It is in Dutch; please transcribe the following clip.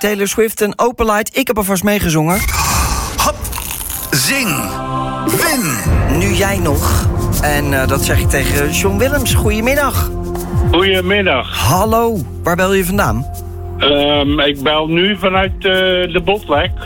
Taylor Swift en Open Light. Ik heb alvast meegezongen. Hop, zing, win. Nu jij nog. En dat zeg ik tegen John Willems. Goedemiddag. Goedemiddag. Hallo, waar bel je vandaan? Ik bel nu vanuit de Botlek.